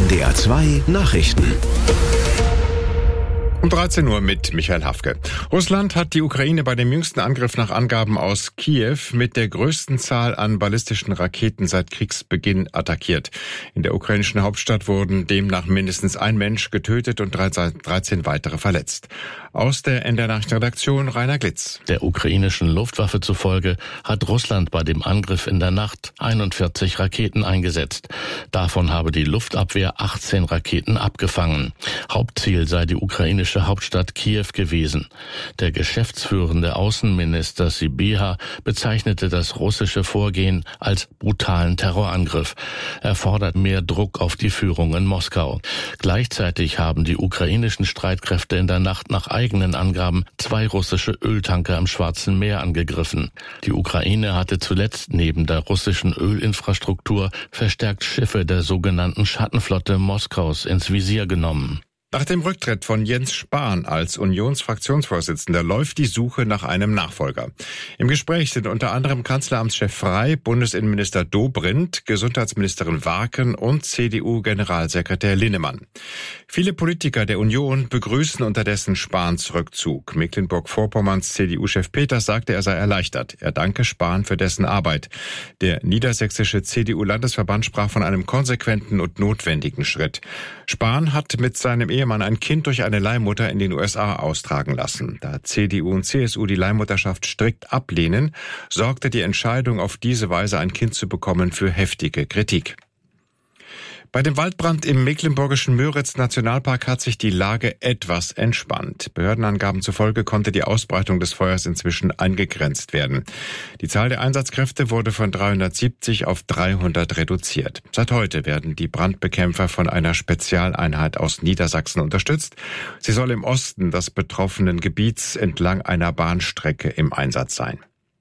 NDR 2 Nachrichten. Um 13 Uhr mit Michael Hafke. Russland hat die Ukraine bei dem jüngsten Angriff nach Angaben aus Kiew mit der größten Zahl an ballistischen Raketen seit Kriegsbeginn attackiert. In der ukrainischen Hauptstadt wurden demnach mindestens ein Mensch getötet und 13 weitere verletzt. Aus der NDR-Nachrichtenredaktion Rainer Glitz. Der ukrainischen Luftwaffe zufolge hat Russland bei dem Angriff in der Nacht 41 Raketen eingesetzt. Davon habe die Luftabwehr 18 Raketen abgefangen. Hauptziel sei die ukrainische Hauptstadt Kiew gewesen. Der geschäftsführende Außenminister Sybiha bezeichnete das russische Vorgehen als brutalen Terrorangriff. Er fordert mehr Druck auf die Führung in Moskau. Gleichzeitig haben die ukrainischen Streitkräfte in der Nacht nach eigenen Angaben 2 russische Öltanker im Schwarzen Meer angegriffen. Die Ukraine hatte zuletzt neben der russischen Ölinfrastruktur verstärkt Schiffe der sogenannten Schattenflotte Moskaus ins Visier genommen. Nach dem Rücktritt von Jens Spahn als Unionsfraktionsvorsitzender läuft die Suche nach einem Nachfolger. Im Gespräch sind unter anderem Kanzleramtschef Frey, Bundesinnenminister Dobrindt, Gesundheitsministerin Warken und CDU-Generalsekretär Linnemann. Viele Politiker der Union begrüßen unterdessen Spahns Rückzug. Mecklenburg-Vorpommerns CDU-Chef Peters sagte, er sei erleichtert. Er danke Spahn für dessen Arbeit. Der niedersächsische CDU-Landesverband sprach von einem konsequenten und notwendigen Schritt. Spahn hat mit seinem Ehemann ein Kind durch eine Leihmutter in den USA austragen lassen. Da CDU und CSU die Leihmutterschaft strikt ablehnen, sorgte die Entscheidung, auf diese Weise ein Kind zu bekommen, für heftige Kritik. Bei dem Waldbrand im mecklenburgischen Müritz-Nationalpark hat sich die Lage etwas entspannt. Behördenangaben zufolge konnte die Ausbreitung des Feuers inzwischen eingegrenzt werden. Die Zahl der Einsatzkräfte wurde von 370 auf 300 reduziert. Seit heute werden die Brandbekämpfer von einer Spezialeinheit aus Niedersachsen unterstützt. Sie soll im Osten des betroffenen Gebiets entlang einer Bahnstrecke im Einsatz sein.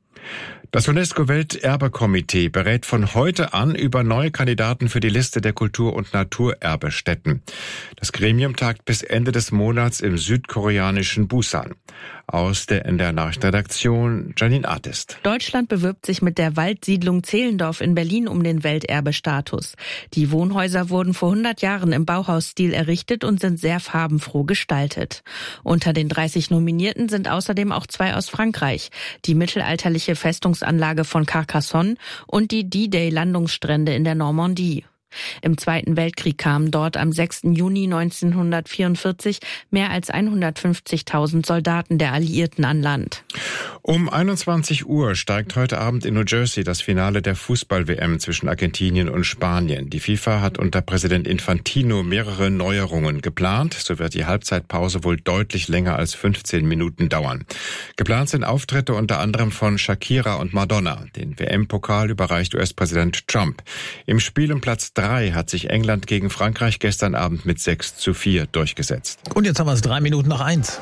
Das UNESCO-Welterbekomitee berät von heute an über neue Kandidaten für die Liste der Kultur- und Naturerbestätten. Das Gremium tagt bis Ende des Monats im südkoreanischen Busan. Aus der NDR-Nachrichtenredaktion Janine Artist. Deutschland bewirbt sich mit der Waldsiedlung Zehlendorf in Berlin um den Welterbestatus. Die Wohnhäuser wurden vor 100 Jahren im Bauhausstil errichtet und sind sehr farbenfroh gestaltet. Unter den 30 Nominierten sind außerdem auch 2 aus Frankreich. Die mittelalterliche Festungsanlage von Carcassonne und die D-Day-Landungsstrände in der Normandie. Im Zweiten Weltkrieg kamen dort am 6. Juni 1944 mehr als 150.000 Soldaten der Alliierten an Land. Um 21 Uhr steigt heute Abend in New Jersey das Finale der Fußball-WM zwischen Argentinien und Spanien. Die FIFA hat unter Präsident Infantino mehrere Neuerungen geplant. So wird die Halbzeitpause wohl deutlich länger als 15 Minuten dauern. Geplant sind Auftritte unter anderem von Shakira und Madonna. Den WM-Pokal überreicht US-Präsident Trump. Im Spiel um Platz 3 hat sich England gegen Frankreich gestern Abend mit 6:4 durchgesetzt. Und jetzt haben wir es 3 Minuten nach 1.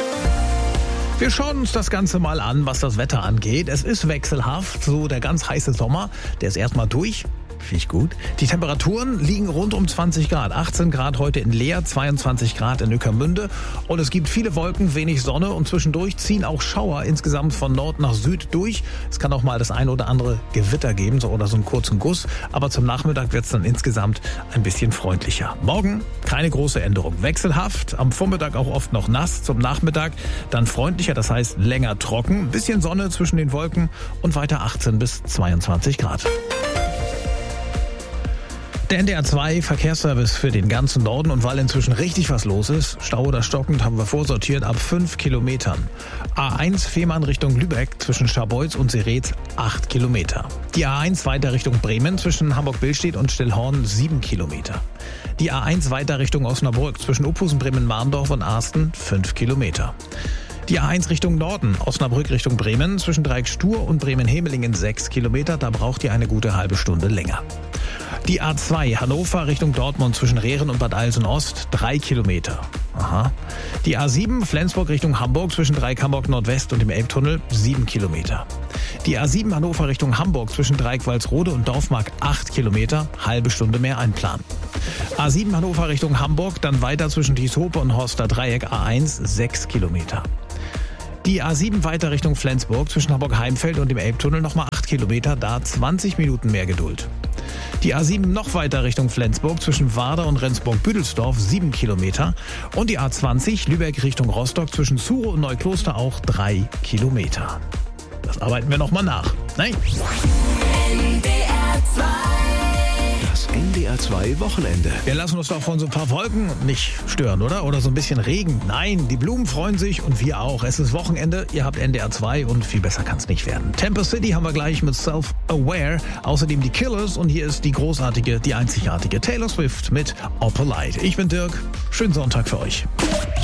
Wir schauen uns das Ganze mal an, was das Wetter angeht. Es ist wechselhaft, so der ganz heiße Sommer, der ist erstmal durch. Finde ich gut. Die Temperaturen liegen rund um 20 Grad. 18 Grad heute in Leer, 22 Grad in Ueckermünde. Und es gibt viele Wolken, wenig Sonne und zwischendurch ziehen auch Schauer insgesamt von Nord nach Süd durch. Es kann auch mal das ein oder andere Gewitter geben oder so einen kurzen Guss. Aber zum Nachmittag wird es dann insgesamt ein bisschen freundlicher. Morgen keine große Änderung. Wechselhaft, am Vormittag auch oft noch nass. Zum Nachmittag dann freundlicher, das heißt länger trocken. Ein bisschen Sonne zwischen den Wolken und weiter 18 bis 22 Grad. Der NDR 2 Verkehrsservice für den ganzen Norden, und weil inzwischen richtig was los ist, Stau oder stockend, haben wir vorsortiert ab 5 Kilometern. A1 Fehmarn Richtung Lübeck zwischen Scharbeutz und Seretz 8 Kilometer. Die A1 weiter Richtung Bremen zwischen Hamburg-Billstedt und Stillhorn 7 Kilometer. Die A1 weiter Richtung Osnabrück zwischen Uphusen, Bremen-Marndorf und Arsten 5 Kilometer. Die A1 Richtung Norden, Osnabrück Richtung Bremen, zwischen Dreieckstur und Bremen-Hemelingen 6 Kilometer, da braucht ihr eine gute halbe Stunde länger. Die A2 Hannover Richtung Dortmund zwischen Rehren und Bad Alsen-Ost 3 Kilometer. Aha. Die A7 Flensburg Richtung Hamburg zwischen Dreieck-Hamburg Nordwest und dem Elbtunnel 7 Kilometer. Die A7 Hannover Richtung Hamburg zwischen Dreieck-Walsrode und Dorfmark 8 Kilometer, halbe Stunde mehr einplanen. A7 Hannover Richtung Hamburg, dann weiter zwischen Dieshope und Horster Dreieck A1 6 Kilometer. Die A7 weiter Richtung Flensburg zwischen Hamburg-Heimfeld und dem Elbtunnel nochmal 8 Kilometer, da 20 Minuten mehr Geduld. Die A7 noch weiter Richtung Flensburg zwischen Warder und Rendsburg-Büdelsdorf 7 Kilometer. Und die A20 Lübeck Richtung Rostock zwischen Zuro und Neukloster auch 3 Kilometer. Das arbeiten wir nochmal nach. Nein. Das NDR 2 Wochenende. Wir lassen uns doch von so ein paar Wolken nicht stören, oder? Oder so ein bisschen Regen. Nein, die Blumen freuen sich und wir auch. Es ist Wochenende, ihr habt NDR 2 und viel besser kann es nicht werden. Temper City haben wir gleich mit Self-Aware. Außerdem die Killers und hier ist die großartige, die einzigartige Taylor Swift mit Opalite. Ich bin Dirk. Schönen Sonntag für euch.